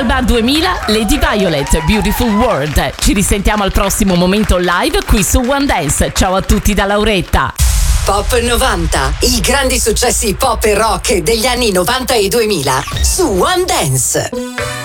Bar 2000, Lady Violet, Beautiful World. Ci risentiamo al prossimo momento live qui su One Dance. Ciao a tutti da Lauretta. Pop 90, i grandi successi pop e rock degli anni 90 e 2000 su One Dance.